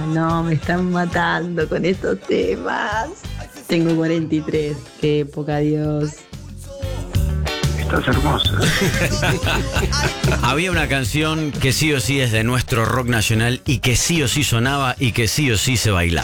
no, me están matando con estos temas. Tengo 43, qué época, Dios. Estás hermosa. Había una canción que sí o sí es de nuestro rock nacional y que sí o sí sonaba y que sí o sí se bailaba.